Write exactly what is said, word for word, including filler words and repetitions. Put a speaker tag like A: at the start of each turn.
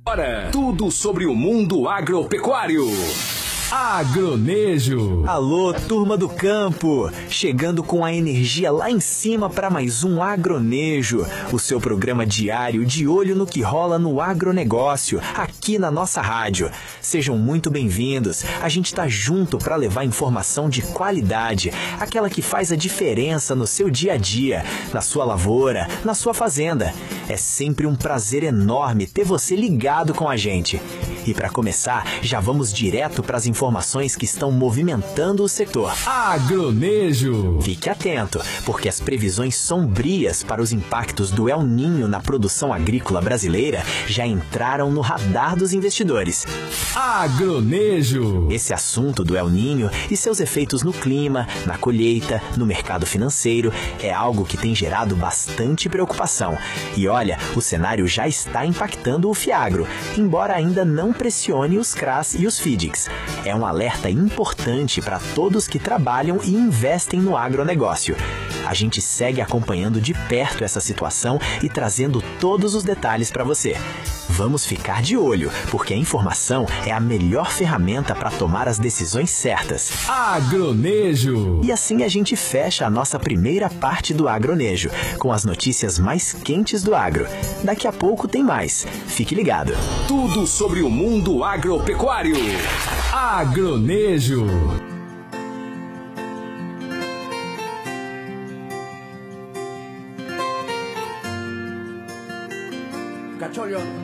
A: Agora, tudo sobre o mundo agropecuário. Agronejo.
B: Alô, turma do campo! Chegando com a energia lá em cima para mais um Agronejo, o seu programa diário de olho no que rola no agronegócio, aqui na nossa rádio. Sejam muito bem-vindos. A gente tá junto para levar informação de qualidade, aquela que faz a diferença no seu dia a dia, na sua lavoura, na sua fazenda. É sempre um prazer enorme ter você ligado com a gente. E para começar, já vamos direto para as informações que estão movimentando o setor.
A: Agronejo.
B: Fique atento, porque as previsões sombrias para os impactos do El Niño na produção agrícola brasileira já entraram no radar dos investidores.
A: Agronejo.
B: Esse assunto do El Niño e seus efeitos no clima, na colheita, no mercado financeiro, é algo que tem gerado bastante preocupação. E olha, o cenário já está impactando o Fiagro, embora ainda não pressione os C R A S e os FIDICs. É um alerta importante para todos que trabalham e investem no agronegócio. A gente segue acompanhando de perto essa situação e trazendo todos os detalhes para você. Vamos ficar de olho, porque a informação é a melhor ferramenta para tomar as decisões certas.
A: Agronejo.
B: E assim a gente fecha a nossa primeira parte do Agronejo, com as notícias mais quentes do agro. Daqui a pouco tem mais. Fique ligado.
A: Tudo sobre o mundo agropecuário. Agronejo.
C: Cacciolio